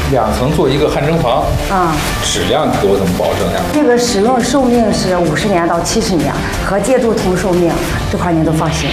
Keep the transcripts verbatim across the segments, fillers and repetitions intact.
两层做一个汗蒸房，啊、嗯，质量给我怎么保证呀？ 这个使用寿命是五十年到七十年，和借助同寿命，这块您都放心。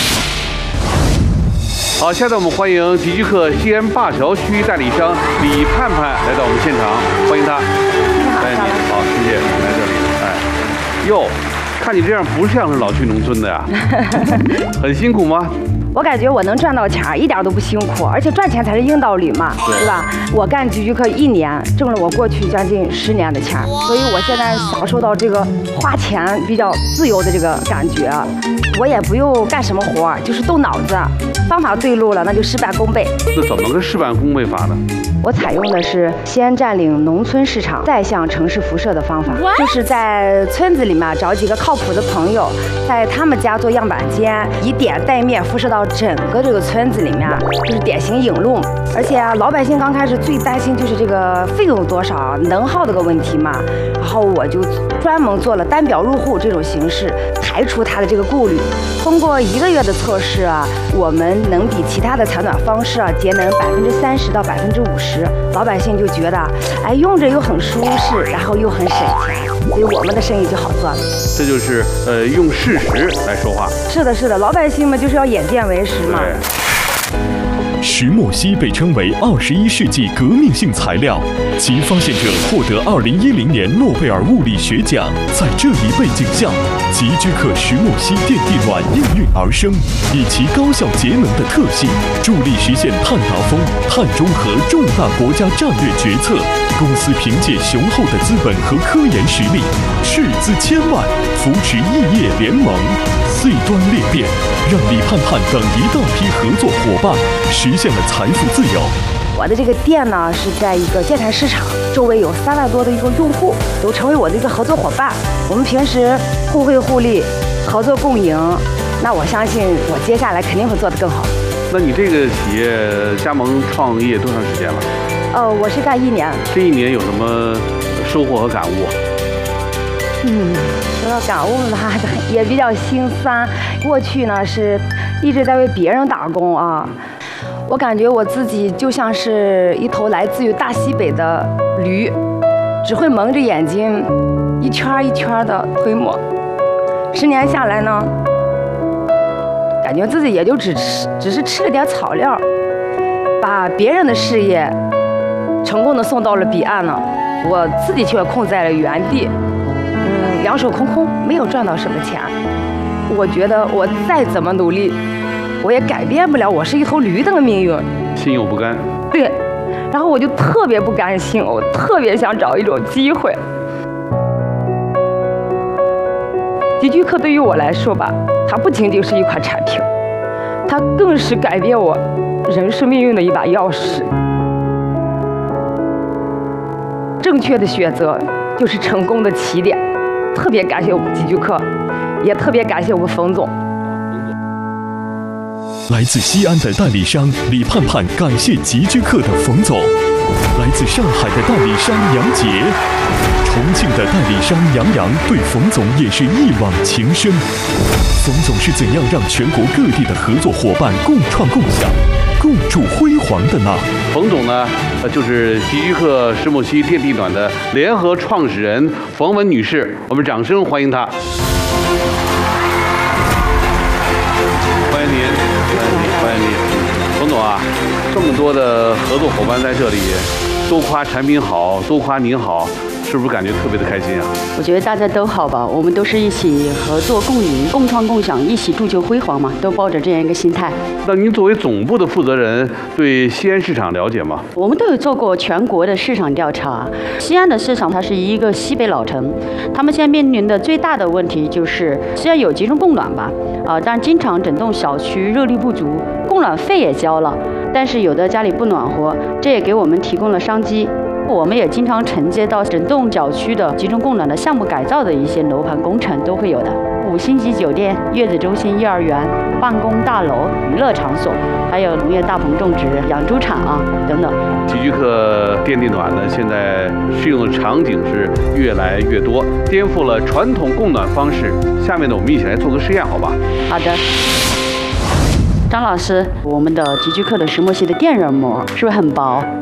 好，现在我们欢迎吉居客西安灞桥区代理商李盼盼来到我们现场，欢迎他。欢迎你，好，谢谢，来这里。哎，哟，看你这样不像是老去农村的呀，很辛苦吗？ 我感觉我能赚到钱，一点都不辛苦，而且赚钱才是硬道理嘛，对吧？我干吉居客一年，挣了我过去将近十年的钱，所以我现在享受到这个花钱比较自由的这个感觉。我也不用干什么活，就是动脑子，方法对路了，那就事半功倍。 那怎么个事半功倍法呢？ 我采用的是先占领农村市场，再向城市辐射的方法，就是在村子里面找几个靠谱的朋友，在他们家做样板间，以点带面辐射到整个这个村子里面，就是典型引路。而且啊，老百姓刚开始最担心就是这个费用多少、能耗这个问题嘛，然后我就专门做了单表入户这种形式，排除他的这个顾虑。通过一个月的测试啊，我们能比其他的采暖方式啊节能百分之三十到百分之五十，老百姓就觉得，哎，用着又很舒适，然后又很省钱，所以我们的生意就好做了。 这就是呃用事实来说话。 是的，是的，老百姓们就是要眼见为实嘛。 石墨烯被称为二十一世纪革命性材料，其发现者获得二零一零年诺贝尔物理学奖。在这一背景下，吉居客石墨烯电地暖应运而生，以其高效节能的特性，助力实现碳达峰、碳中和重大国家战略决策。公司凭借雄厚的资本和科研实力，斥资千万扶持异业联盟，碎端裂变，让李盼盼等一大批合作伙伴实现了财富自由。 我的这个店呢是在一个建材市场，周围有三万多的一个用户，都成为我的一个合作伙伴。我们平时互惠互利，合作共赢。那我相信我接下来肯定会做得更好。 那你这个企业加盟创业多长时间了？ 呃，我是干一年。 这一年有什么收获和感悟？ 嗯，说到感悟呢，也比较心酸。过去呢是一直在为别人打工啊，我感觉我自己就像是一头来自于大西北的驴，只会蒙着眼睛，一圈一圈的推磨。十年下来呢，感觉自己也就只吃，只是吃了点草料，把别人的事业成功的送到了彼岸呢，我自己却空在了原地。嗯，两手空空，没有赚到什么钱。我觉得我再怎么努力，我也改变不了我是一头驴的命运。 心有不甘。 对，然后我就特别不甘心，我特别想找一种机会。吉居客对于我来说吧，它不仅仅是一款产品，它更是改变我人生命运的一把钥匙。正确的选择就是成功的起点。特别感谢我们吉居客，也特别感谢我们冯总。 来自西安的代理商李盼盼感谢吉居客的冯总，来自上海的代理商杨杰，重庆的代理商杨洋对冯总也是一往情深。冯总是怎样让全国各地的合作伙伴共创共享、共筑辉煌的呢？ 冯总呢，呃，就是吉居客石墨烯电地暖的联合创始人冯文女士，我们掌声欢迎她。欢迎您，欢迎您，欢迎您，冯总啊，这么多的合作伙伴在这里，都夸产品好，都夸您好。是不是感觉特别的开心啊？ 我觉得大家都好吧，我们都是一起合作共赢、共创共享，一起铸就辉煌嘛，都抱着这样一个心态。 那您作为总部的负责人，对西安市场了解吗？ 我们都有做过全国的市场调查。西安的市场它是一个西北老城，他们现在面临的最大的问题就是虽然有集中供暖吧，啊、呃，但经常整栋小区热力不足，供暖费也交了，但是有的家里不暖和，这也给我们提供了商机。我们也经常承接到整栋小区的集中供暖的项目改造的一些楼盘工程都会有的，五星级酒店、月子中心、幼儿园、办公大楼、娱乐场所，还有农业大棚种植、养猪场啊等等。 吉居客电地暖呢，现在适用的场景是越来越多，颠覆了传统供暖方式。下面呢，我们一起来做个实验，好吧？ 好的。张老师，我们的吉居客的石墨烯的电热膜是不是很薄？